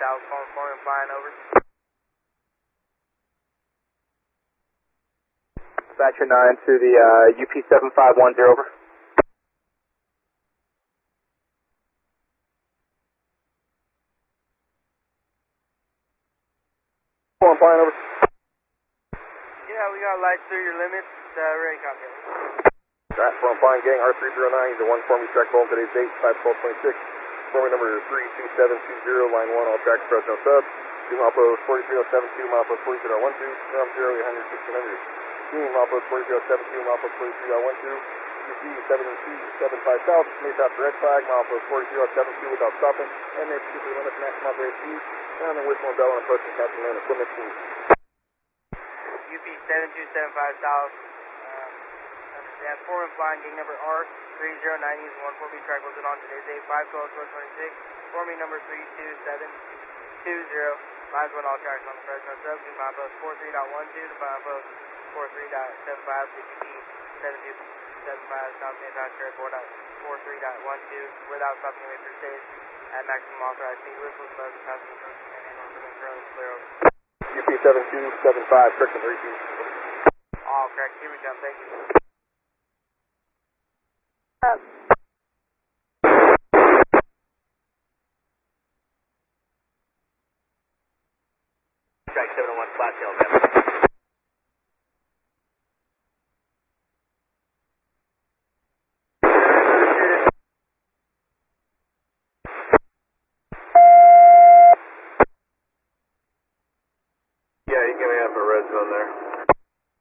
south, calling flying over. Dispatcher 9 to the UP 7510 over. Calling flying over. Yeah, we got lights through your limits, ready to copy. Alright, calling flying gang, R309, the 1 Forming track home today's date, 5/12/26. Forming number 32720, line 1, all tracks, approach no sub. 2 milepost 43072, milepost 43012, ground 0, 800, 1600. Milepost 43072, milepost 43012, UP 7275 south, made south for red flag, milepost 43072 without stopping, and then keep the limits, maximum operated speed, and then whistle and bell and approaching captain land equipment speed. UP 7275 south, understand, forming flying gang number R3090 is 1 4B track was on today's date, 5/12/26, forming number 32720, lines 1 all tracks on the first no sub, 2 milepost 43.12 to milepost 43.75 to UP 7275 south, made south for 43.12, without stopping away for stage at maximum authorized speed, whistles, bells, and passing approach, and in clear over. UP 7275, correction 32. All correct, here we come, thank you. Track 701 flat tail, Yeah, you can have a red zone there.